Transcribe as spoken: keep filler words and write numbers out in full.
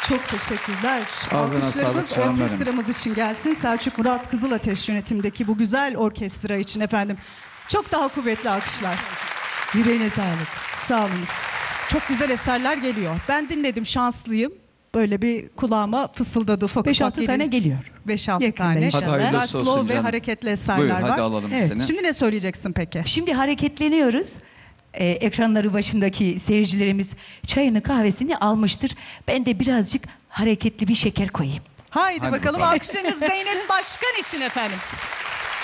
Çok teşekkürler. Ağzına Alkışlarımız sağlık canım benim. orkestramız için gelsin. Selçuk Murat Kızılateş yönetimdeki bu güzel orkestra için efendim. Çok daha kuvvetli alkışlar. Yüreğine sağlık. Sağ olunuz. Çok güzel eserler geliyor. Ben dinledim, şanslıyım. Böyle bir kulağıma fısıldadı ufak beş ufak. altı tane geliyor. beş altı Yakında tane. inşallah. Hadi hayırlısı Güzel olsun slow ve canım. hareketli eserler Buyur var. hadi alalım Evet. seni. Şimdi ne söyleyeceksin peki? Şimdi hareketleniyoruz. Ee, ekranları başındaki seyircilerimiz çayını kahvesini almıştır. Ben de birazcık hareketli bir şeker koyayım. Haydi Hadi bakalım, bakalım. alkışlarınız Zeynep Başkan için efendim.